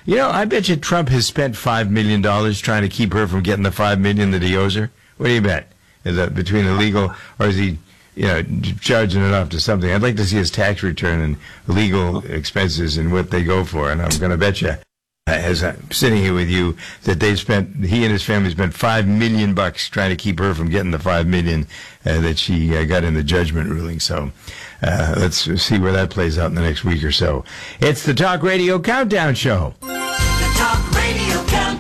I bet you Trump has spent $5 million trying to keep her from getting the $5 million that he owes her. What do you bet? Is that between illegal, or is he, charging it off to something? I'd like to see his tax return and legal expenses and what they go for. And I'm going to bet you, as I'm sitting here with you, that he and his family spent $5 million trying to keep her from getting the $5 million that she got in the judgment ruling. So let's see where that plays out in the next week or so. It's the Talk Radio Countdown Show. The Talk Radio Countdown.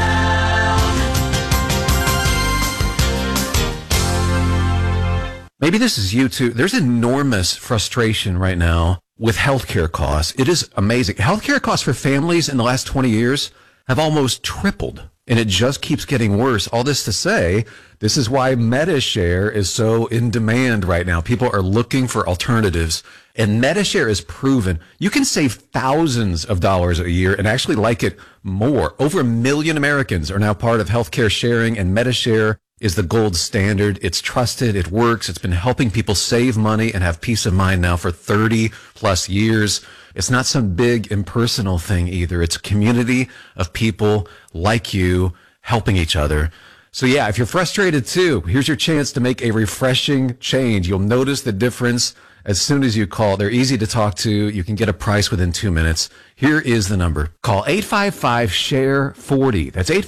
Maybe this is you too. There's enormous frustration right now with healthcare costs. It is amazing. Healthcare costs for families in the last 20 years have almost tripled, and it just keeps getting worse. All this to say, this is why MediShare is so in demand right now. People are looking for alternatives, and MediShare is proven. You can save thousands of dollars a year and actually like it more. Over 1 million Americans are now part of healthcare sharing, and MediShare is the gold standard. It's trusted. It works. It's been helping people save money and have peace of mind now for 30 plus years. It's not some big impersonal thing either. It's a community of people like you helping each other. So yeah, if you're frustrated too, here's your chance to make a refreshing change. You'll notice the difference as soon as you call. They're easy to talk to. You can get a price within 2 minutes. Here is the number. Call 855-SHARE-40. That's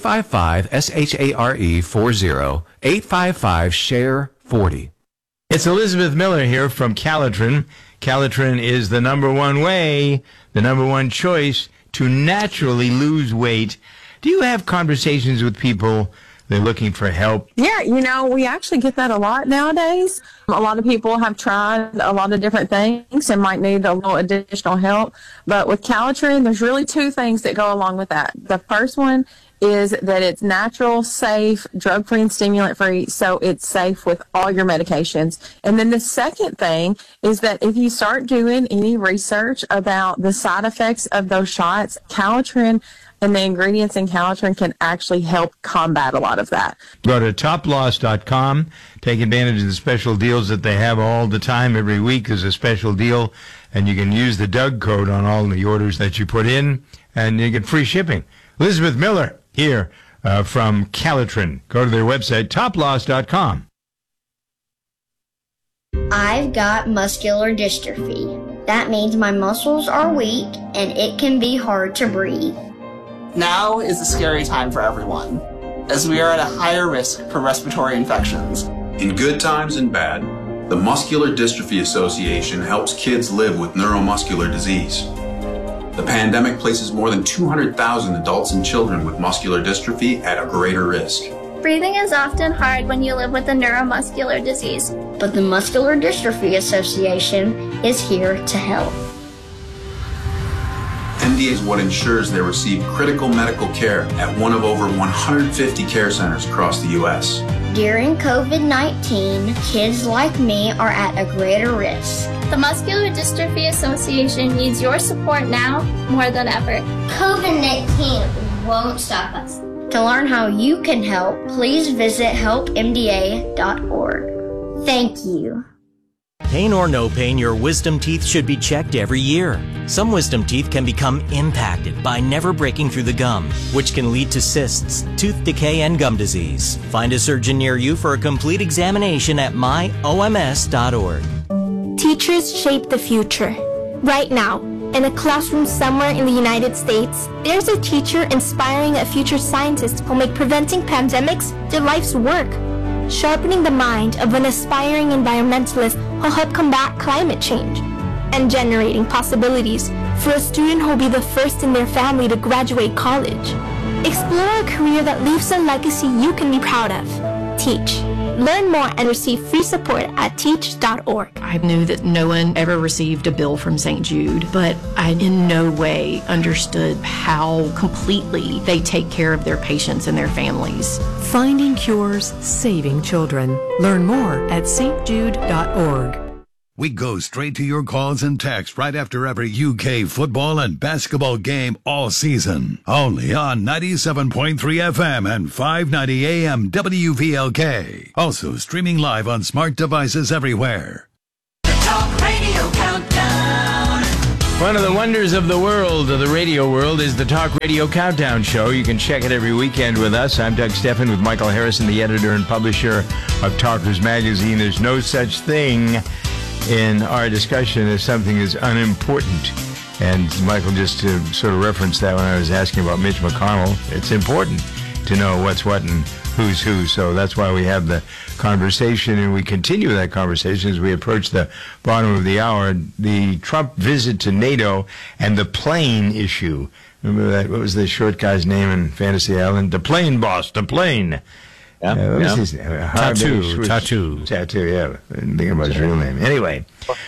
855-SHARE-40. 855-SHARE-40. It's Elizabeth Miller here from Calitrin. Calitrin is the number one way, the number one choice to naturally lose weight. Do you have conversations with people? They're looking for help. Yeah, we actually get that a lot nowadays. A lot of people have tried a lot of different things and might need a little additional help. But with Calitrin, there's really two things that go along with that. The first one is that it's natural, safe, drug-free, and stimulant-free, so it's safe with all your medications. And then the second thing is that if you start doing any research about the side effects of those shots, Calitrin and the ingredients in Calitrin can actually help combat a lot of that. Go to toploss.com. Take advantage of the special deals that they have all the time. Every week there's a special deal, and you can use the Doug code on all the orders that you put in, and you get free shipping. Elizabeth Miller here from Calitrin. Go to their website, toploss.com. I've got muscular dystrophy. That means my muscles are weak and it can be hard to breathe. Now is a scary time for everyone, as we are at a higher risk for respiratory infections. In good times and bad, the Muscular Dystrophy Association helps kids live with neuromuscular disease. The pandemic places more than 200,000 adults and children with muscular dystrophy at a greater risk. Breathing is often hard when you live with a neuromuscular disease. But the Muscular Dystrophy Association is here to help. MDA is what ensures they receive critical medical care at one of over 150 care centers across the U.S. During COVID-19, kids like me are at a greater risk. The Muscular Dystrophy Association needs your support now more than ever. COVID-19 won't stop us. To learn how you can help, please visit helpmda.org. Thank you. Pain or no pain, your wisdom teeth should be checked every year. Some wisdom teeth can become impacted by never breaking through the gum, which can lead to cysts, tooth decay, and gum disease. Find a surgeon near you for a complete examination at myoms.org. Teachers shape the future. Right now, in a classroom somewhere in the United States, there's a teacher inspiring a future scientist who'll make preventing pandemics their life's work. Sharpening the mind of an aspiring environmentalist who'll help combat climate change. And generating possibilities for a student who'll be the first in their family to graduate college. Explore a career that leaves a legacy you can be proud of. Teach. Learn more and receive free support at teach.org. I knew that no one ever received a bill from St. Jude, but I in no way understood how completely they take care of their patients and their families. Finding cures, saving children. Learn more at stjude.org. We go straight to your calls and texts right after every UK football and basketball game all season. Only on 97.3 FM and 590 AM WVLK. Also streaming live on smart devices everywhere. The Talk Radio Countdown. One of the wonders of the world, of the radio world, is the Talk Radio Countdown Show. You can check it every weekend with us. I'm Doug Steffen with Michael Harrison, the editor and publisher of Talkers Magazine. There's no such thing in our discussion as something as unimportant. And Michael just sort of referenced that when I was asking about Mitch McConnell. It's important to know what's what and who's who. So that's why we have the conversation, and we continue that conversation as we approach the bottom of the hour. The Trump visit to NATO and the plane issue. Remember that? What was the short guy's name in Fantasy Island? The plane boss, the plane. Yeah. What was his name? Tattoo, yeah. I didn't think about his real name. Anyway.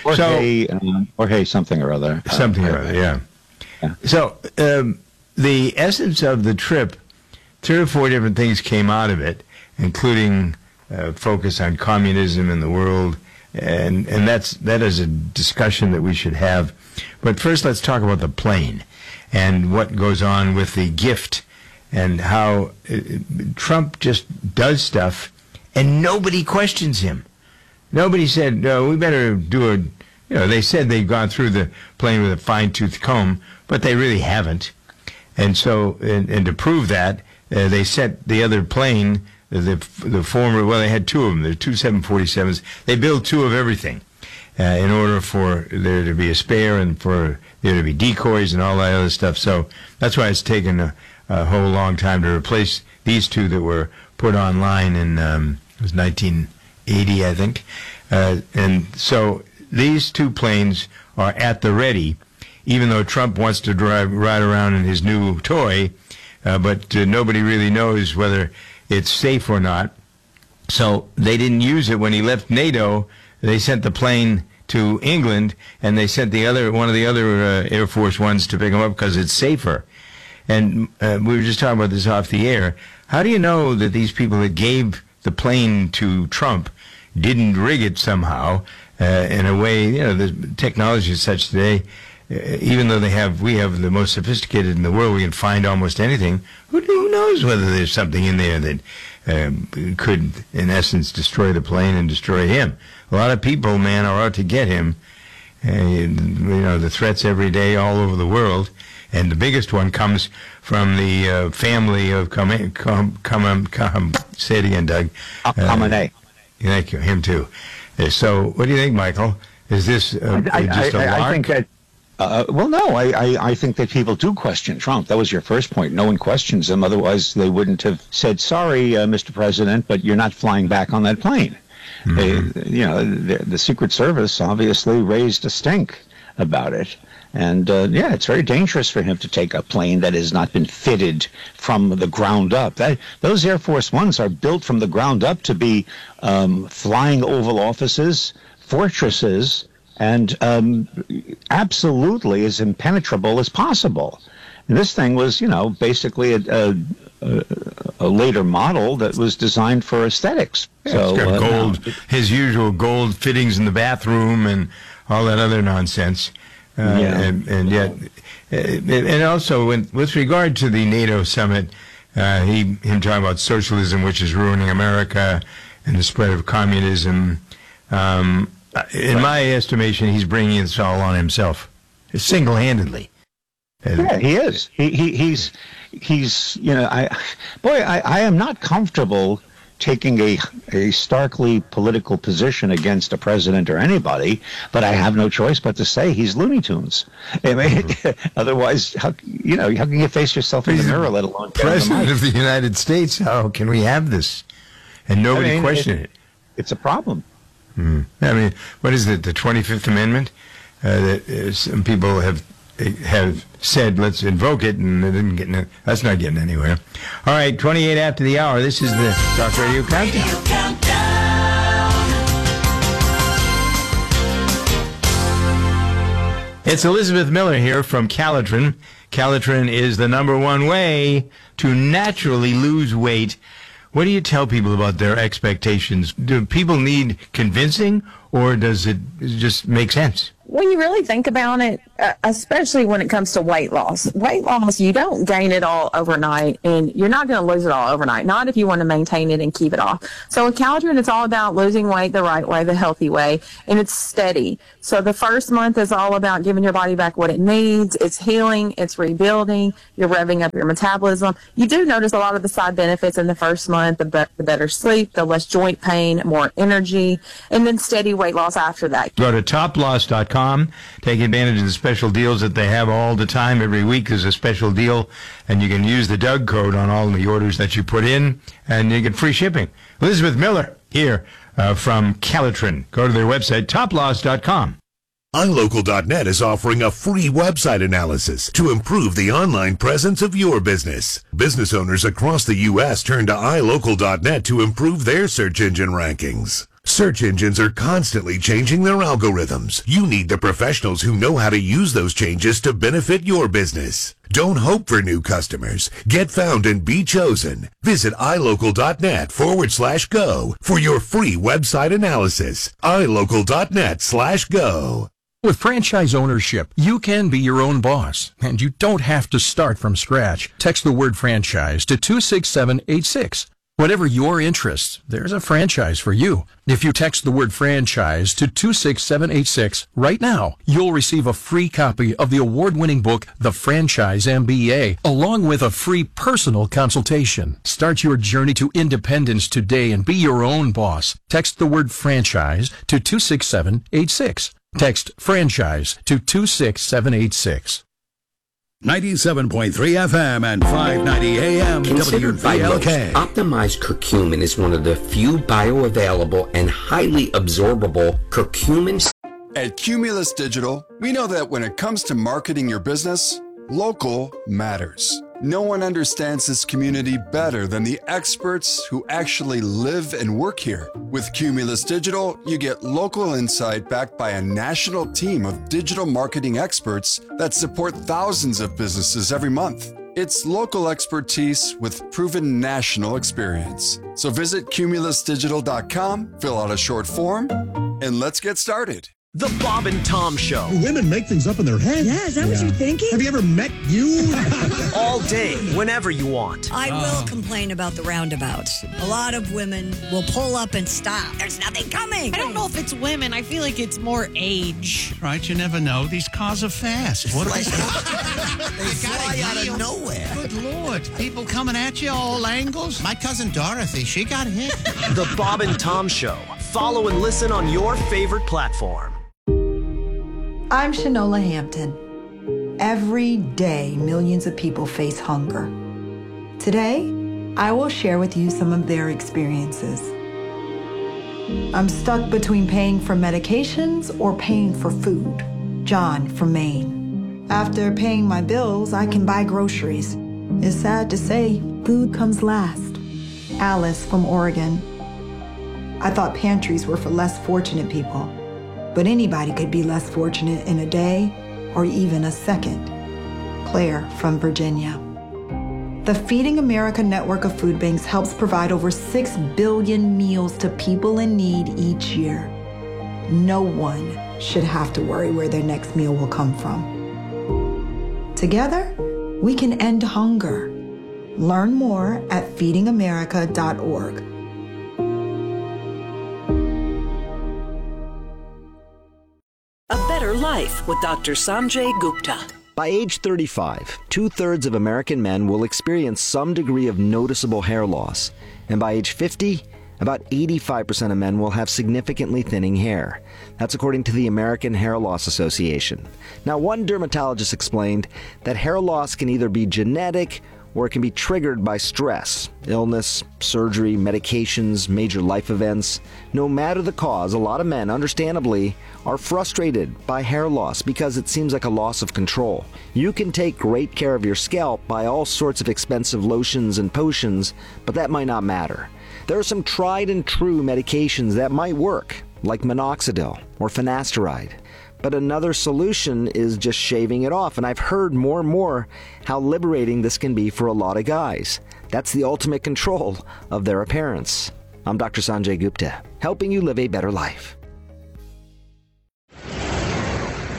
Jorge something or other. Something or other, yeah. So the essence of the trip, 3 or 4 different things came out of it, including focus on communism in the world, and that is a discussion that we should have. But first, let's talk about the plane and what goes on with the gift and how Trump just does stuff and nobody questions him. Nobody said, no, we better do they said they've gone through the plane with a fine-tooth comb, but they really haven't. And so, and to prove that, they sent the other plane, the former, well, they had 2 of them. There are 2 747s. They built 2 of everything in order for there to be a spare and for there to be decoys and all that other stuff. So that's why it's taken a whole long time to replace these 2 that were put online in it was 1980, I think. And so these 2 planes are at the ready, even though Trump wants to ride around in his new toy. But nobody really knows whether it's safe or not. So they didn't use it when he left NATO. They sent the plane to England, and they sent one of the other Air Force Ones to pick him up because it's safer. And we were just talking about this off the air. How do you know that these people that gave the plane to Trump didn't rig it somehow in a way? The technology is such today. Even though we have the most sophisticated in the world, we can find almost anything. Who knows whether there's something in there that could, in essence, destroy the plane and destroy him? A lot of people, man, are out to get him. The threats every day all over the world, and the biggest one comes from the family of say it again, Doug. Khamenei. Thank you. Him too. So, what do you think, Michael? Is this just a lark? I think that. No, I think that people do question Trump. That was your first point. No one questions him. Otherwise, they wouldn't have said, sorry, Mr. President, but you're not flying back on that plane. Mm-hmm. The Secret Service obviously raised a stink about it. And, it's very dangerous for him to take a plane that has not been fitted from the ground up. Those Air Force Ones are built from the ground up to be flying Oval Offices, fortresses, and absolutely as impenetrable as possible. And this thing was, basically a later model that was designed for aesthetics. Yeah, so it's got gold, his usual gold fittings in the bathroom and all that other nonsense. And yet, and also with regard to the NATO summit, him talking about socialism, which is ruining America, and the spread of communism. In my estimation, he's bringing this all on himself, single-handedly. Yeah, he is. He's. I am not comfortable taking a starkly political position against a president or anybody, but I have no choice but to say he's Looney Tunes. I mean, otherwise, how can you face yourself in the mirror, let alone President of the United States? How can we have this and nobody question it? It's a problem. I mean, what is it? The 25th Amendment? That some people have said, let's invoke it, and they didn't get. That's not getting anywhere. All right, 28 after the hour. This is the Talk Radio Countdown. It's Elizabeth Miller here from Calitrin. Calitrin is the #1 way to naturally lose weight. What do you tell people about their expectations? Do people need convincing, or does it just make sense? when you really think about it, especially when it comes to weight loss, you don't gain it all overnight, and you're not going to lose it all overnight, not if you want to maintain it and keep it off. So with Calitrin, it's all about losing weight the right way, the healthy way, and it's steady. So the first month is all about giving your body back what it needs. It's healing, it's rebuilding, you're revving up your metabolism. You do notice a lot of the side benefits in the first month, the better sleep, the less joint pain, more energy, and then steady weight loss after that. Go to toploss.com, take advantage of the special deals that they have all the time. Every week there's a special deal, and you can use the Doug code on all the orders that you put in, and you get free shipping. Elizabeth Miller here from Calitrin. Go to their website, toploss.com. iLocal.net is offering a free website analysis to improve the online presence of your business. Business owners across the U.S. turn to iLocal.net to improve their search engine rankings. Search engines are constantly changing their algorithms. You need the professionals who know how to use those changes to benefit your business. Don't hope for new customers. Get found and be chosen. Visit iLocal.net/go for your free website analysis. iLocal.net/go. With franchise ownership, you can be your own boss, and you don't have to start from scratch. Text the word franchise to 26786. Whatever your interests, there's a franchise for you. If you text the word franchise to 26786 right now, you'll receive a free copy of the award-winning book, The Franchise MBA, along with a free personal consultation. Start your journey to independence today and be your own boss. Text the word franchise to 26786. Text franchise to 26786. 97.3 FM and 590 AM Considered by most, WVLK. optimized curcumin is one of the few bioavailable and highly absorbable curcumin. At Cumulus Digital, we know that when it comes to marketing your business, local matters. No one understands this community better than the experts who actually live and work here. With Cumulus Digital, you get local insight backed by a national team of digital marketing experts that support thousands of businesses every month. It's local expertise with proven national experience. So visit cumulusdigital.com, fill out a short form, and let's get started. The Bob and Tom Show. Women make things up in their head. Yeah, is that what you're thinking? Have you ever met you? All day, whenever you want. I will complain about the roundabouts. A lot of women will pull up and stop. There's nothing coming. I don't know if it's women. I feel like it's more age. Right, you never know. These cars are fast. What They fly out of nowhere. Good Lord. People coming at you all angles. My cousin Dorothy, she got hit. The Bob and Tom Show. Follow and listen on your favorite platform. I'm Shanola Hampton. Every day, millions of people face hunger. Today, I will share with you some of their experiences. I'm stuck between paying for medications or paying for food. John from Maine. After paying my bills, I can buy groceries. It's sad to say, food comes last. Alice from Oregon. I thought pantries were for less fortunate people. But anybody could be less fortunate in a day or even a second. Claire from Virginia. The Feeding America network of food banks helps provide over 6 billion meals to people in need each year. No one should have to worry where their next meal will come from. Together, we can end hunger. Learn more at feedingamerica.org. A Better Life with Dr. Sanjay Gupta. By age 35, 2/3 of American men will experience some degree of noticeable hair loss. And by age 50, about 85% of men will have significantly thinning hair. That's according to the American Hair Loss Association. Now, one dermatologist explained that hair loss can either be genetic or it can be triggered by stress, illness, surgery, medications, major life events. No matter the cause, a lot of men, understandably, are frustrated by hair loss because it seems like a loss of control. You can take great care of your scalp by all sorts of expensive lotions and potions, but that might not matter. There are some tried and true medications that might work, like minoxidil or finasteride. But another solution is just shaving it off, and I've heard more and more how liberating this can be for a lot of guys. That's the ultimate control of their appearance. I'm Dr. Sanjay Gupta, helping you live a better life.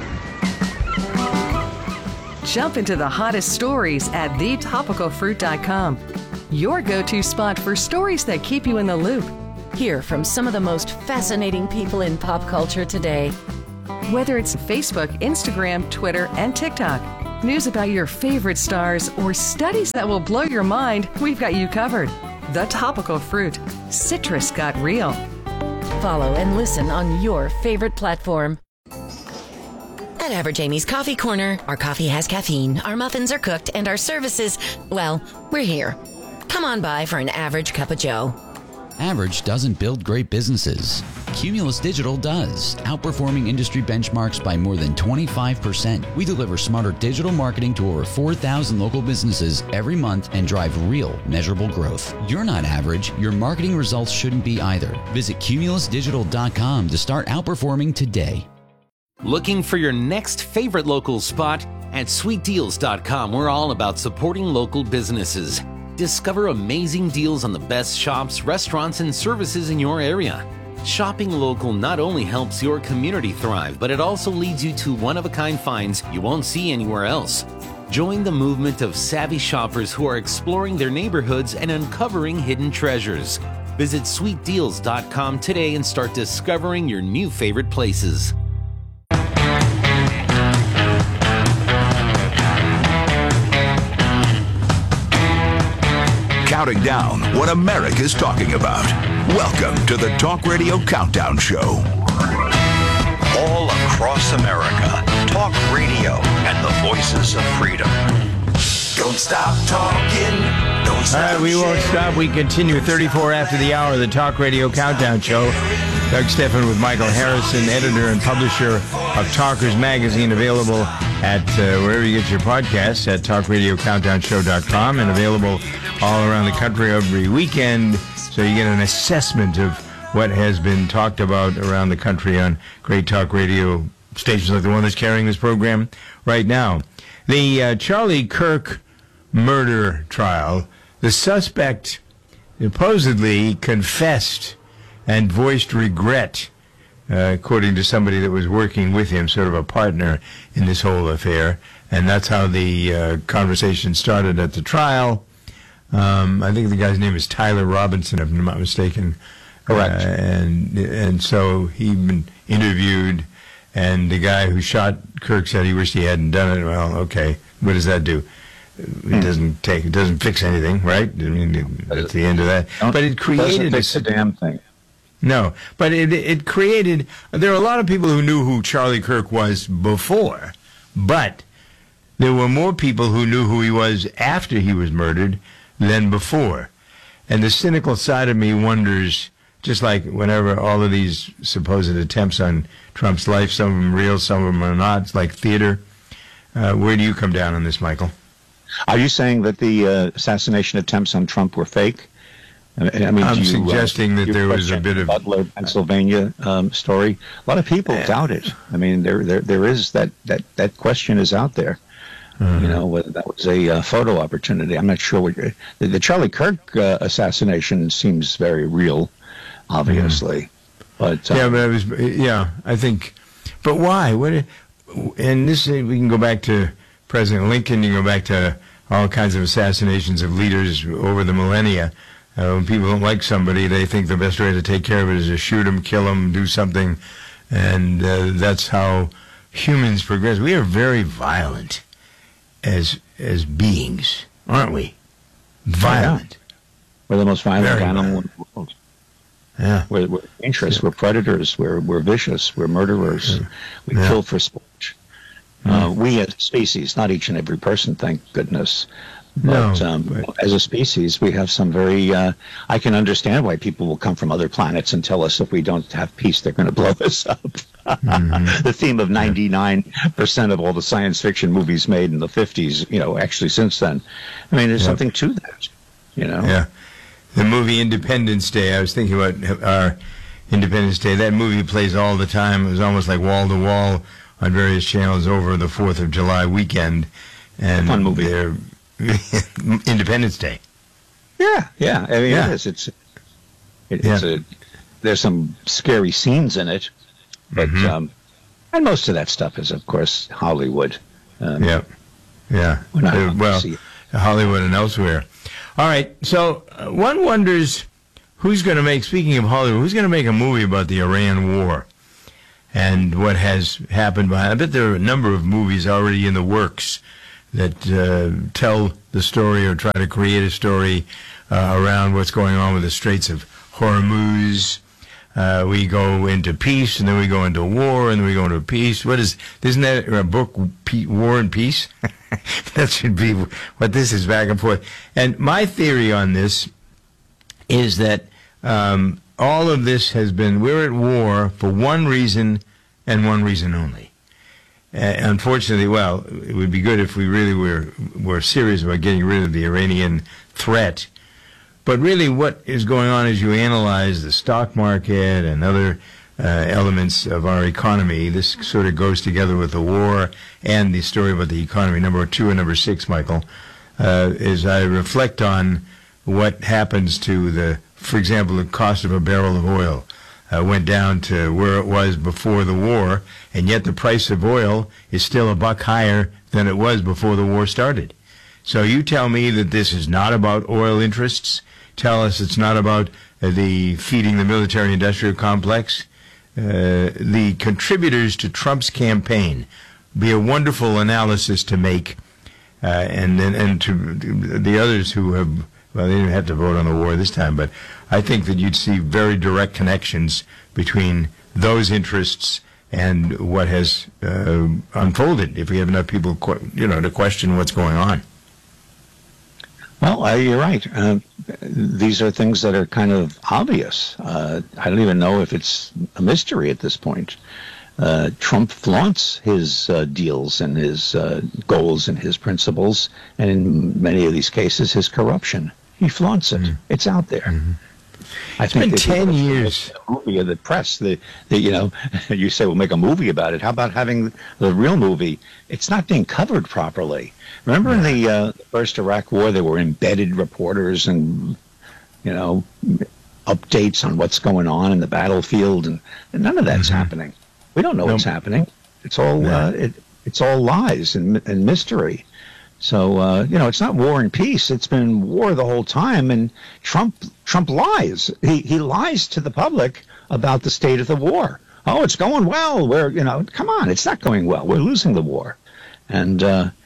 Jump into the hottest stories at thetopicalfruit.com. Your go-to spot for stories that keep you in the loop. Hear from some of the most fascinating people in pop culture today. Whether it's Facebook, Instagram, Twitter, and TikTok, news about your favorite stars, or studies that will blow your mind, we've got you covered. The Topical Fruit. Citrus got real. Follow and listen on your favorite platform. At Average Amy's Coffee Corner, our coffee has caffeine, our muffins are cooked, and our services, well, we're here. Come on by for an average cup of joe. Average doesn't build great businesses. Cumulus Digital does, outperforming industry benchmarks by more than 25%. We deliver smarter digital marketing to over 4,000 local businesses every month and drive real, measurable growth. You're not average. Your marketing results shouldn't be either. Visit cumulusdigital.com to start outperforming today. Looking for your next favorite local spot? At sweetdeals.com, we're all about supporting local businesses. Discover amazing deals on the best shops, restaurants, and services in your area. Shopping local not only helps your community thrive, but it also leads you to one-of-a-kind finds you won't see anywhere else. Join the movement of savvy shoppers who are exploring their neighborhoods and uncovering hidden treasures. Visit sweetdeals.com today and start discovering your new favorite places. Counting down what America's talking about. Welcome to the Talk Radio Countdown Show. All across America, talk radio and the voices of freedom. Don't stop talking. Don't stop. All right, we won't stop. We continue 34 after the hour, the Talk Radio Countdown Show. Doug Stephan with Michael Harrison, editor and publisher of Talkers Magazine, available at wherever you get your podcasts, at talkradiocountdownshow.com, and available all around the country every weekend, so you get an assessment of what has been talked about around the country on great talk radio stations like the one that's carrying this program right now. The Charlie Kirk murder trial, the suspect supposedly confessed and voiced regret, according to somebody that was working with him, sort of a partner in this whole affair, and that's how the conversation started at the trial. I think the guy's name is Tyler Robinson, if I'm not mistaken. Correct. And so he'd been interviewed, and the guy who shot Kirk said he wished he hadn't done it. Well, okay, what does that do? It doesn't fix anything, right? I mean, that's the end of that. But it created a damn thing. No, but it created. There are a lot of people who knew who Charlie Kirk was before, but there were more people who knew who he was after he was murdered than before. And the cynical side of me wonders, just like whenever all of these supposed attempts on Trump's life, some of them real, some of them are not, it's like theater. Where do you come down on this, Michael? Are you saying that the assassination attempts on Trump were fake? I mean, I'm suggesting that there was a bit of Butler, Pennsylvania story. A lot of people doubt it. I mean, there is that question is out there. You know, whether that was a photo opportunity. I'm not sure what the Charlie Kirk assassination seems very real, obviously. But I think. But why? And this, we can go back to President Lincoln. You can go back to all kinds of assassinations of leaders over the millennia. When people don't like somebody, they think the best way to take care of it is to shoot them, kill them, do something, and that's how humans progress. We are very violent as beings, aren't we? Violent. We're the most violent animal in the world. Yeah. We're dangerous. We're predators. We're vicious. We're murderers. We kill for sport. We as a species, not each and every person, thank goodness. But, as a species, we have some very... I can understand why people will come from other planets and tell us if we don't have peace, they're going to blow us up. The theme of 99% of all the science fiction movies made in the 50s, you know, actually since then. I mean, there's something to that, you know? Yeah. The movie Independence Day, I was thinking about our Independence Day. That movie plays all the time. It was almost like wall-to-wall on various channels over the 4th of July weekend. And fun movie. Independence Day. Yeah. I mean, it is. There's some scary scenes in it, but and most of that stuff is, of course, Hollywood. Yeah. Hollywood and elsewhere. All right. So one wonders who's going to make, speaking of Hollywood, who's going to make a movie about the Iran war and what has happened behind. I bet there are a number of movies already in the works that tell the story or try to create a story around what's going on with the Straits of Hormuz. We go into peace, and then we go into war, and then we go into peace. Isn't that a book, War and Peace? That should be what this is, back and forth. And my theory on this is that all of this has been, we're at war for one reason and one reason only. Unfortunately, well, it would be good if we really were serious about getting rid of the Iranian threat. But really what is going on as you analyze the stock market and other elements of our economy, this sort of goes together with the war and the story about the economy. Number 2 and number 6, Michael, is I reflect on what happens to for example, the cost of a barrel of oil. Went down to where it was before the war, and yet the price of oil is still $1 higher than it was before the war started. So you tell me that this is not about oil interests. Tell us it's not about the feeding the military-industrial complex. The contributors to Trump's campaign be a wonderful analysis to make, and to the others who have, well, they didn't have to vote on the war this time, but I think that you'd see very direct connections between those interests and what has unfolded, if we have enough people, to question what's going on. Well, you're right. These are things that are kind of obvious. I don't even know if it's a mystery at this point. Trump flaunts his deals and his goals and his principles, and in many of these cases, his corruption. He flaunts it. Mm-hmm. It's out there. Mm-hmm. It's been 10 years. A movie of the press. You say, we'll make a movie about it. How about having the real movie? It's not being covered properly. Remember in the first Iraq War, there were embedded reporters and, updates on what's going on in the battlefield, and none of that's happening. We don't know what's happening. It's all it's all lies and mystery. So it's not war and peace. It's been war the whole time, and Trump lies. He lies to the public about the state of the war. Oh, it's going well. Come on, it's not going well. We're losing the war, and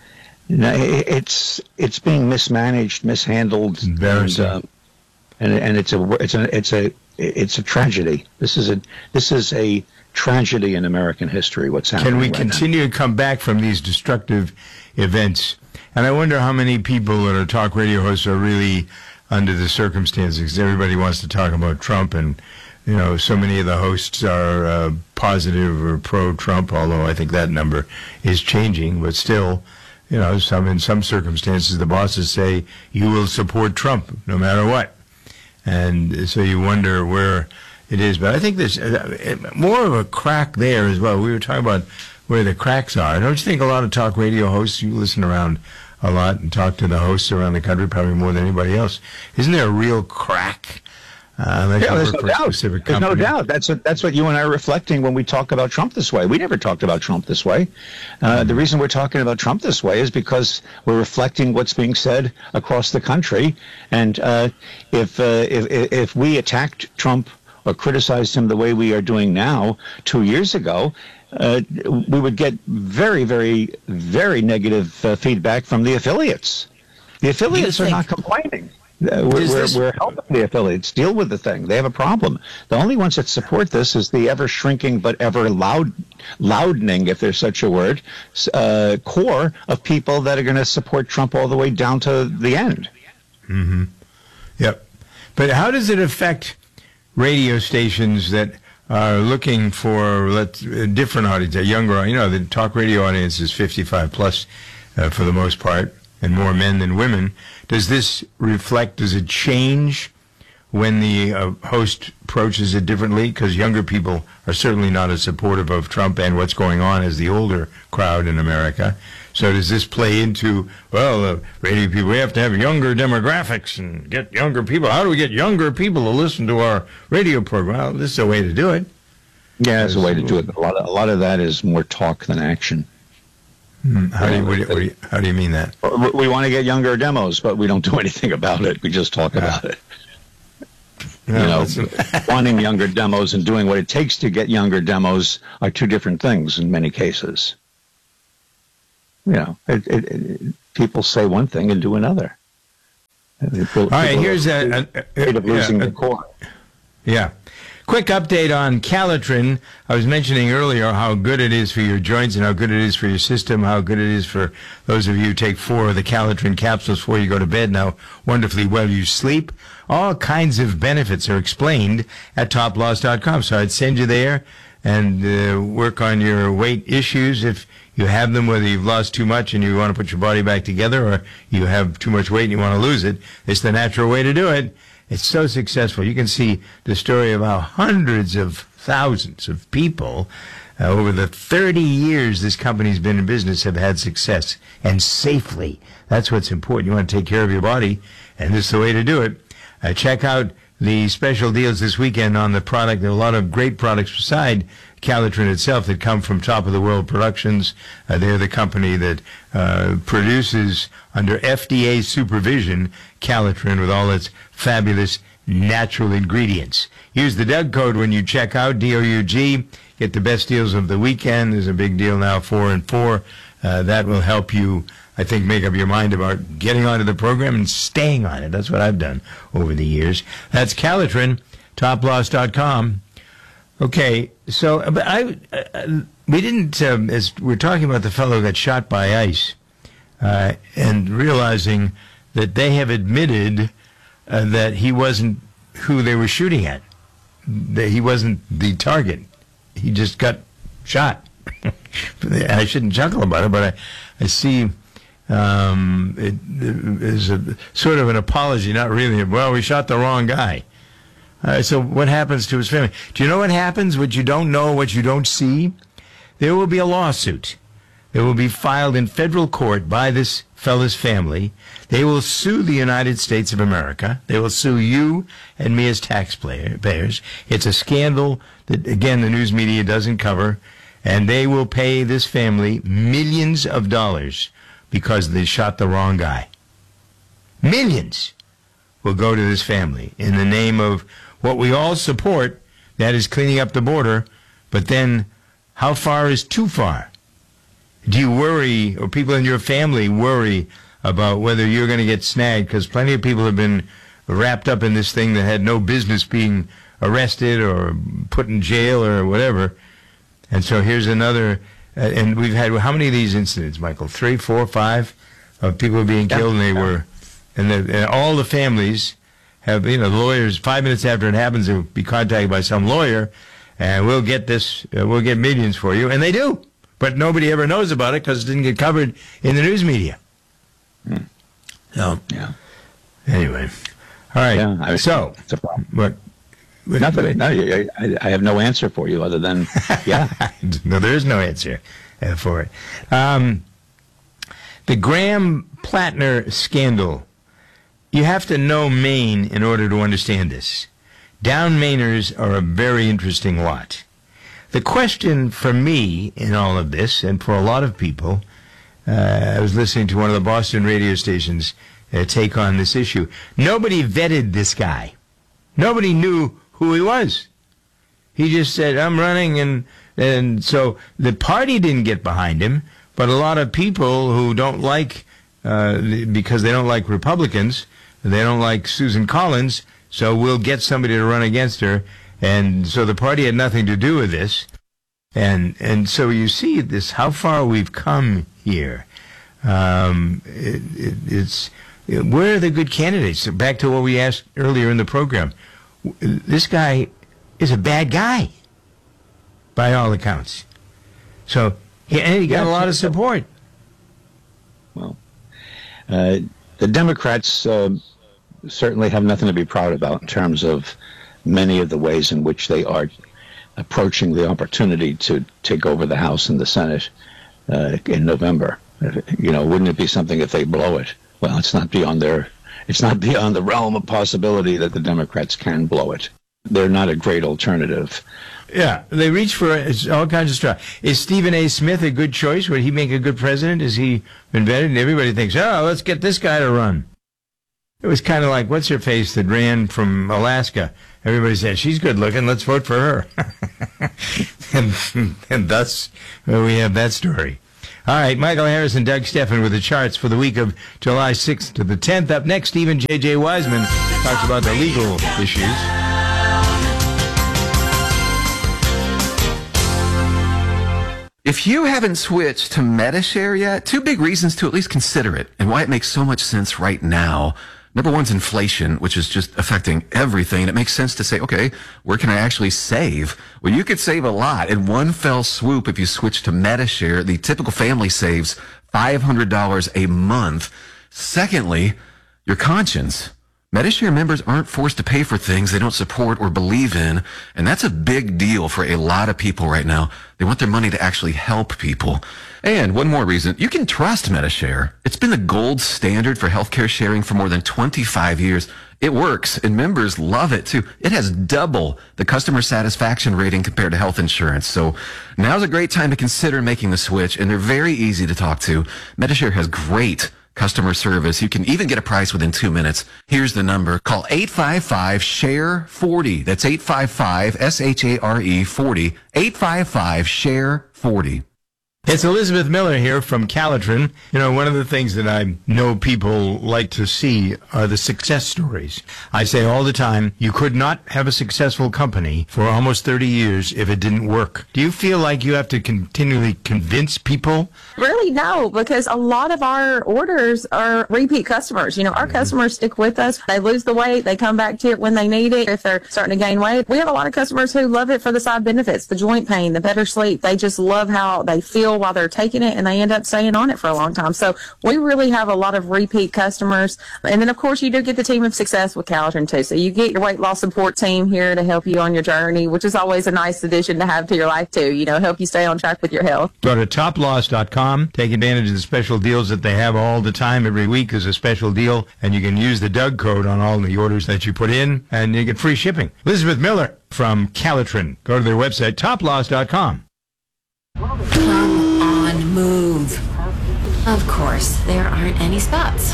it's being mismanaged, mishandled, embarrassing, and it's a tragedy. This is a tragedy in American history. What's happening? Can we continue to come back from these destructive events? And I wonder how many people that are talk radio hosts are really under the circumstances. Because everybody wants to talk about Trump, and so many of the hosts are positive or pro-Trump. Although I think that number is changing, but still, in some circumstances, the bosses say you will support Trump no matter what, and so you wonder where it is. But I think there's more of a crack there as well. We were talking about where the cracks are. Don't you think a lot of talk radio hosts, you listen around a lot and talk to the hosts around the country probably more than anybody else, isn't there a real crack? There's no doubt. There's no doubt. That's what you and I are reflecting when we talk about Trump this way. We never talked about Trump this way. The reason we're talking about Trump this way is because we're reflecting what's being said across the country. And if we attacked Trump or criticized him the way we are doing now 2 years ago, we would get very, very, very negative feedback from the affiliates. The affiliates are not complaining. We're helping the affiliates deal with the thing. They have a problem. The only ones that support this is the ever-shrinking but ever-loudening, if there's such a word, core of people that are going to support Trump all the way down to the end. Mm-hmm. Yep. But how does it affect radio stations that are looking for a different audience, a younger, the talk radio audience is 55 plus for the most part, and more men than women. Does it change when the host approaches it differently? Because younger people are certainly not as supportive of Trump and what's going on as the older crowd in America. So does this play into, radio people, we have to have younger demographics and get younger people. How do we get younger people to listen to our radio program? Well, this is a way to do it. Yeah, it's a way to do it. A lot of that is more talk than action. How do you mean that? We want to get younger demos, but we don't do anything about it. We just talk about it. Wanting younger demos and doing what it takes to get younger demos are two different things in many cases. People say one thing and do another. All right, here's losing the core. Yeah. Quick update on Calitrin. I was mentioning earlier how good it is for your joints and how good it is for your system, how good it is for those of you who take 4 of the Calitrin capsules before you go to bed, how wonderfully well you sleep. All kinds of benefits are explained at toploss.com. So I'd send you there and work on your weight issues if you have them, whether you've lost too much and you want to put your body back together or you have too much weight and you want to lose it. It's the natural way to do it. It's so successful. You can see the story of how hundreds of thousands of people over the 30 years this company's been in business have had success, and safely. That's what's important. You want to take care of your body, and this is the way to do it. Check out the special deals this weekend on the product. There are a lot of great products beside Calitrin itself that come from Top of the World Productions. They're the company that produces, under FDA supervision, Calitrin with all its fabulous natural ingredients. Use the Doug code when you check out, DOUG. Get the best deals of the weekend. There's a big deal now, 4 and 4. That will help you, I think, make up your mind about getting onto the program and staying on it. That's what I've done over the years. That's Calitrin, toploss.com. Okay, so but we didn't, as we're talking about the fellow who got shot by ICE, and realizing that they have admitted that he wasn't who they were shooting at. That he wasn't the target. He just got shot. I shouldn't chuckle about it, but I see it is a sort of an apology, not really. Well, we shot the wrong guy. So what happens to his family? Do you know what happens? What you don't know, what you don't see? There will be a lawsuit. It will be filed in federal court by this fellow's family. They will sue the United States of America. They will sue you and me as taxpayers. It's a scandal that, again, the news media doesn't cover. And they will pay this family millions of dollars because they shot the wrong guy. Millions will go to this family in the name of what we all support, that is cleaning up the border. But then, how far is too far? Do you worry, or people in your family worry about whether you're going to get snagged? Because plenty of people have been wrapped up in this thing that had no business being arrested or put in jail or whatever. And so here's another, and we've had, how many of these incidents, Michael? 3, 4, 5 of people being killed, and they were, and all the families have, the lawyers, 5 minutes after it happens, they'll be contacted by some lawyer, and we'll get this, we'll get millions for you, and they do. But nobody ever knows about it because it didn't get covered in the news media. So, anyway. All right. Yeah, so, it's a problem. What? Nothing. No, I have no answer for you other than, yeah. No, there is no answer for it. The Graham Plattner scandal. You have to know Maine in order to understand this. Down Mainers are a very interesting lot. The question for me in all of this, and for a lot of people, I was listening to one of the Boston radio stations take on this issue. Nobody vetted this guy. Nobody knew who he was. He just said, I'm running, and so the party didn't get behind him, but a lot of people who don't like, because they don't like Republicans, they don't like Susan Collins, so we'll get somebody to run against her. And so the party had nothing to do with this. And so you see this, how far we've come here. It's where are the good candidates? Back to what we asked earlier in the program. This guy is a bad guy, by all accounts. So he got a lot of support. Well, the Democrats certainly have nothing to be proud about in terms of many of the ways in which they are approaching the opportunity to take over the House and the Senate in November. Wouldn't it be something if they blow it? Well, it's not beyond the realm of possibility that the Democrats can blow it. They're not a great alternative Yeah, they reach for all kinds of stuff. Is Stephen A. Smith a good choice? Would he make a good president? Is he invented? And everybody thinks, oh, let's get this guy to run. It was kind of like, what's her face that ran from Alaska? Everybody said, she's good looking, let's vote for her. and thus, we have that story. All right, Michael Harris and Doug Steffen with the charts for the week of July 6th to the 10th. Up next, Stephen J.J. Wiseman talks about the legal issues. If you haven't switched to Medi-Share yet, two big reasons to at least consider it and why it makes so much sense right now. Number one's inflation, which is just affecting everything. It makes sense to say, okay, where can I actually save? Well, you could save a lot in one fell swoop if you switch to Medi-Share. The typical family saves $500 a month. Secondly, your conscience. Medi-Share members aren't forced to pay for things they don't support or believe in, and that's a big deal for a lot of people right now. They want their money to actually help people. And one more reason, you can trust Medi-Share. It's been the gold standard for healthcare sharing for more than 25 years. It works, and members love it too. It has double the customer satisfaction rating compared to health insurance. So now's a great time to consider making the switch, and they're very easy to talk to. Medi-Share has great customer service. You can even get a price within 2 minutes. Here's the number. Call 855-SHARE-40. That's 855-SHARE-40. 855-SHARE-40. It's Elizabeth Miller here from Calitrin. You know, one of the things that I know people like to see are the success stories. I say all the time, you could not have a successful company for almost 30 years if it didn't work. Do you feel like you have to continually convince people? Really, no, because a lot of our orders are repeat customers. You know, our customers stick with us. They lose the weight. They come back to it when they need it. If they're starting to gain weight, we have a lot of customers who love it for the side benefits, the joint pain, the better sleep. They just love how they feel while they're taking it, and they end up staying on it for a long time. So we really have a lot of repeat customers. And then, of course, you do get the team of success with Calitrin, too. So you get your weight loss support team here to help you on your journey, which is always a nice addition to have to your life, too. You know, help you stay on track with your health. Go to toploss.com. Take advantage of the special deals that they have all the time. Every week is a special deal, and you can use the Doug code on all the orders that you put in, and you get free shipping. Elizabeth Miller from Calitrin. Go to their website, toploss.com. Come on, move. Of course, there aren't any spots.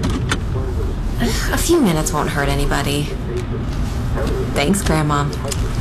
A few minutes won't hurt anybody. Thanks, Grandma.